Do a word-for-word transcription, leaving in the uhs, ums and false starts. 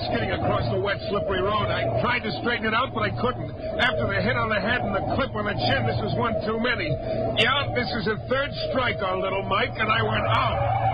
skidding across the wet, slippery road. I tried to straighten it out, but I couldn't. After the hit on the head and the clip on the chin, this is one too many. Yeah, this is a third strike on little Mike, and I went out.